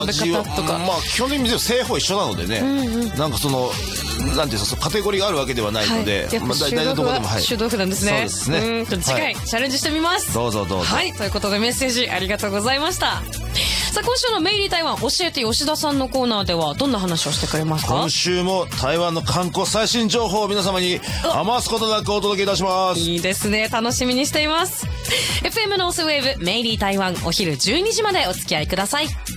べ方とか。 まあ基本的に製法一緒なのでね、なんかそのなんていうかカテゴリーがあるわけではないので、まあ大体のところでも臭豆腐なんですね。 そうですね。 ちょっと次回チャレンジしてみます。 どうぞどうぞ。 はい、ということでメッセージありがとうございました。さあ今週のメイリー台湾教えて吉田さんのコーナーではどんな話をしてくれますか？ 今週も台湾の観光最新情報を皆様に余すことなくお届けいたします。 いいですね、楽しみにしています。FM ノースウェーブメイリー台湾お昼12時までお付き合いください。